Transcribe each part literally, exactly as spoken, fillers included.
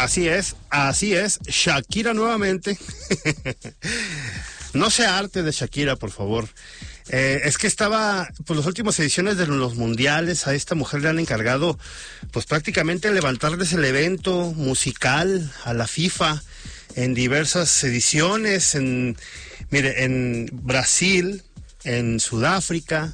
Así es, así es, Shakira nuevamente. No se arte de Shakira, por favor. Eh, es que estaba, pues las últimas ediciones de los mundiales, a esta mujer le han encargado, pues prácticamente levantarles el evento musical a la FIFA en diversas ediciones, en, mire, en Brasil, en Sudáfrica,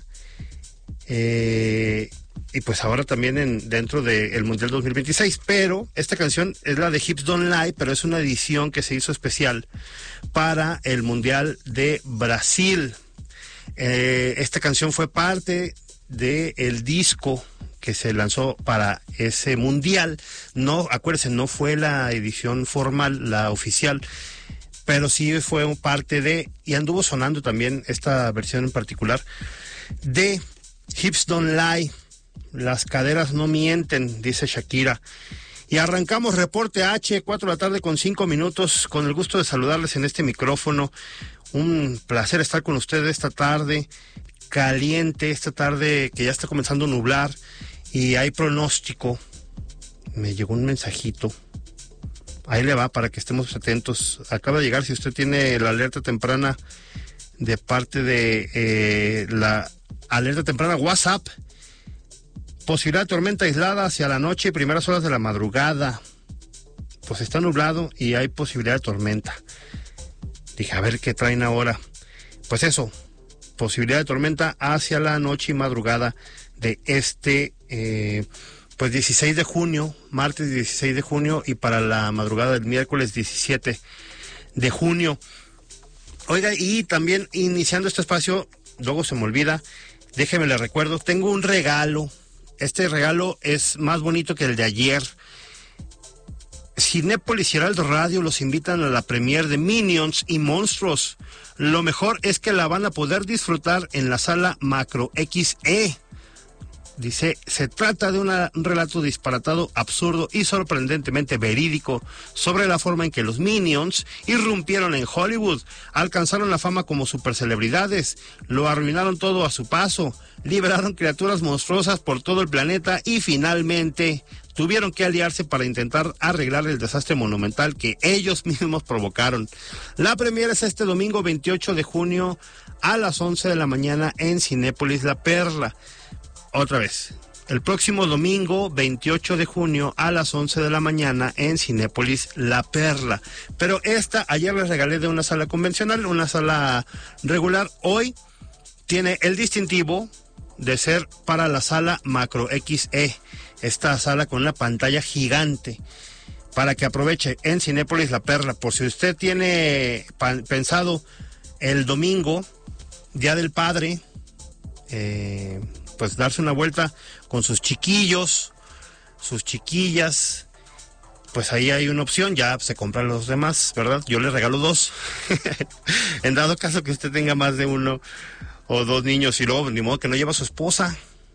eh, y pues ahora también en dentro del Mundial dos mil veintiséis, pero esta canción es la de Hips Don't Lie, pero es una edición que se hizo especial para el Mundial de Brasil. Eh, esta canción fue parte del disco que se lanzó para ese mundial. No, acuérdense, no fue la edición formal, la oficial, pero sí fue parte de, y anduvo sonando también esta versión en particular, de Hips Don't Lie, las caderas no mienten, dice Shakira. Y arrancamos Reporte H, cuatro de la tarde con cinco minutos, con el gusto de saludarles en este micrófono. Un placer estar con ustedes esta tarde, caliente, esta tarde que ya está comenzando a nublar y hay pronóstico. Me llegó un mensajito. Ahí le va para que estemos atentos. Acaba de llegar, si usted tiene la alerta temprana de parte de eh, la alerta temprana WhatsApp. Posibilidad de tormenta aislada hacia la noche y primeras horas de la madrugada. Pues está nublado y hay posibilidad de tormenta. Dije, a ver qué traen ahora. Pues eso, posibilidad de tormenta hacia la noche y madrugada de este, eh, pues dieciséis de junio, martes dieciséis de junio, y para la madrugada del miércoles diecisiete de junio. Oiga, y también iniciando este espacio, luego se me olvida, déjeme le recuerdo, tengo un regalo. Este regalo es más bonito que el de ayer. Cinépolis y Heraldo Radio los invitan a la premiere de Minions y Monstruos. Lo mejor es que la van a poder disfrutar en la sala Macro X E. Dice, se trata de una, un relato disparatado, absurdo y sorprendentemente verídico sobre la forma en que los Minions irrumpieron en Hollywood, alcanzaron la fama como supercelebridades, lo arruinaron todo a su paso, liberaron criaturas monstruosas por todo el planeta y finalmente tuvieron que aliarse para intentar arreglar el desastre monumental que ellos mismos provocaron. La premiere es este domingo veintiocho de junio a las once de la mañana en Cinépolis La Perla. Otra vez, el próximo domingo veintiocho de junio a las once de la mañana en Cinépolis La Perla. Pero esta, ayer les regalé de una sala convencional, una sala regular. Hoy tiene el distintivo de ser para la sala Macro X E. Esta sala con una pantalla gigante para que aproveche en Cinépolis La Perla. Por si usted tiene pensado el domingo, Día del Padre, eh... pues darse una vuelta con sus chiquillos, sus chiquillas, pues ahí hay una opción, ya se compran los demás, ¿verdad? Yo les regalo dos. En dado caso que usted tenga más de uno o dos niños y luego ni modo que no lleva a su esposa.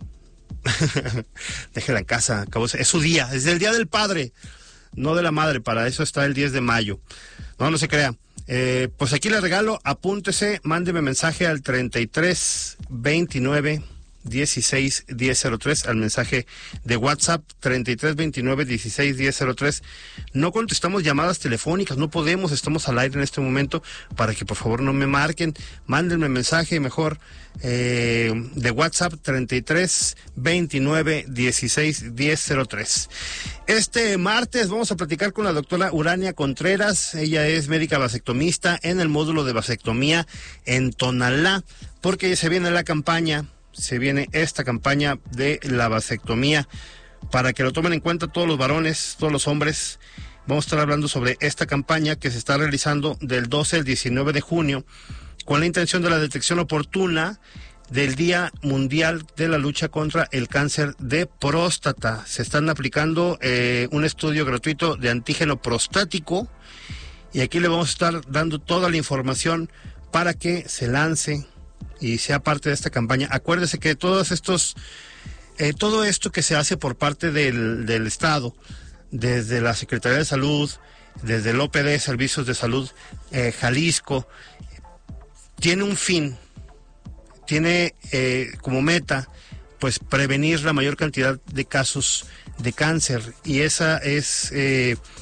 Déjela en casa, es su día, es el Día del Padre, no de la Madre, para eso está el diez de mayo. No, no se crea. Eh, pues aquí le regalo, apúntese, mándeme mensaje al treinta y tres veintinueve dieciséis diez cero tres, al mensaje de WhatsApp treinta y tres veintinueve dieciséis diez cero tres. No contestamos llamadas telefónicas, no podemos, estamos al aire en este momento, para que por favor no me marquen, mándenme mensaje mejor eh, de WhatsApp treinta y tres veintinueve dieciséis diez cero tres. Este martes vamos a platicar con la doctora Urania Contreras. Ella es médica vasectomista en el módulo de vasectomía en Tonalá, porque se viene la campaña se viene esta campaña de la vasectomía, para que lo tomen en cuenta todos los varones, todos los hombres. Vamos a estar hablando sobre esta campaña que se está realizando del doce al diecinueve de junio, con la intención de la detección oportuna del Día Mundial de la Lucha contra el Cáncer de Próstata. Se están aplicando eh, un estudio gratuito de antígeno prostático, y aquí le vamos a estar dando toda la información para que se lance y sea parte de esta campaña. Acuérdese que todos estos, eh, todo esto que se hace por parte del, del Estado, desde la Secretaría de Salud, desde el O P D, Servicios de Salud eh, Jalisco, tiene un fin, tiene eh, como meta, pues prevenir la mayor cantidad de casos de cáncer, y esa es eh,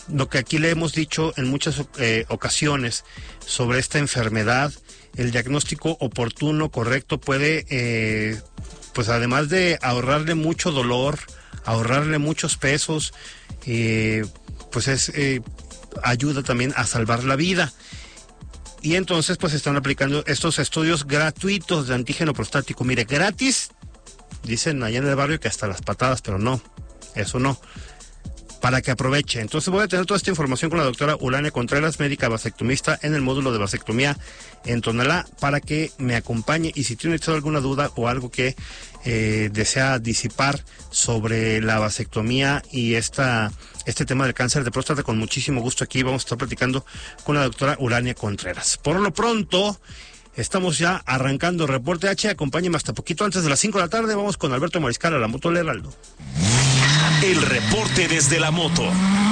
lo que aquí le hemos dicho en muchas eh, ocasiones sobre esta enfermedad, el diagnóstico oportuno, correcto, puede, eh, pues además de ahorrarle mucho dolor, ahorrarle muchos pesos, eh, pues es eh, ayuda también a salvar la vida. Y entonces pues están aplicando estos estudios gratuitos de antígeno prostático. Mire, gratis, dicen allá en el barrio que hasta las patadas, pero no, eso no. Para que aproveche. Entonces voy a tener toda esta información con la doctora Urania Contreras, médica vasectomista en el módulo de vasectomía en Tonalá, para que me acompañe y si tiene usted alguna duda o algo que eh, desea disipar sobre la vasectomía y esta este tema del cáncer de próstata, con muchísimo gusto aquí vamos a estar platicando con la doctora Urania Contreras. Por lo pronto, estamos ya arrancando Reporte H. Acompáñeme hasta poquito antes de las cinco de la tarde. Vamos con Alberto Mariscal a la moto del Heraldo. El reporte desde la moto.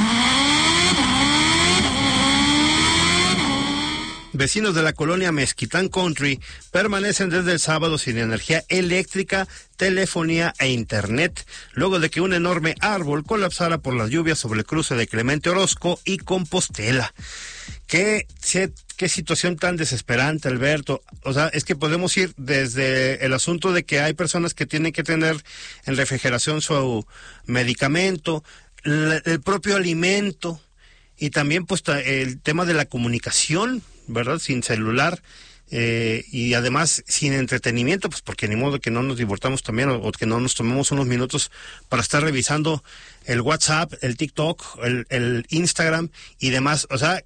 Vecinos de la colonia Mezquitán Country permanecen desde el sábado sin energía eléctrica, telefonía e internet, luego de que un enorme árbol colapsara por las lluvias sobre el cruce de Clemente Orozco y Compostela. ¿Qué, qué situación tan desesperante, Alberto? O sea, es que podemos ir desde el asunto de que hay personas que tienen que tener en refrigeración su medicamento, el, el propio alimento, y también pues el tema de la comunicación, ¿verdad? Sin celular, eh, y además sin entretenimiento, pues porque ni modo que no nos divirtamos también, o, o que no nos tomemos unos minutos para estar revisando el WhatsApp, el TikTok, el, el Instagram y demás. O sea,